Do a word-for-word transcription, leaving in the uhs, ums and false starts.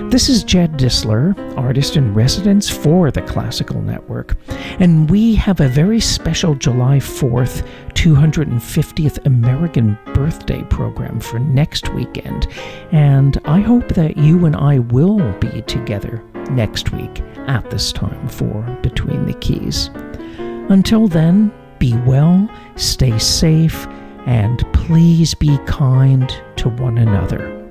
This is Jed Disler, artist in residence for the Classical Network, and we have a very special July fourth, two hundred fiftieth American birthday program for next weekend, and I hope that you and I will be together next week at this time for Between the Keys. Until then, be well, stay safe, and please be kind to one another.